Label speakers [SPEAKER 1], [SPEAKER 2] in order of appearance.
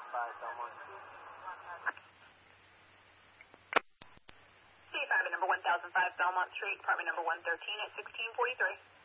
[SPEAKER 1] Belmont Street.
[SPEAKER 2] C5 at number 1005 Belmont Street, apartment number 113 at 1643.